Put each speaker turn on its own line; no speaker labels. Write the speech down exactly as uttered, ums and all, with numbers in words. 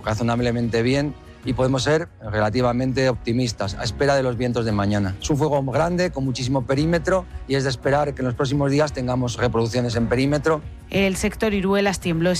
razonablemente bien y podemos ser relativamente optimistas, a espera de los vientos de mañana. Es un fuego grande, con muchísimo perímetro, y es de esperar que en los próximos días tengamos reproducciones en perímetro.
El sector Iruelas tembló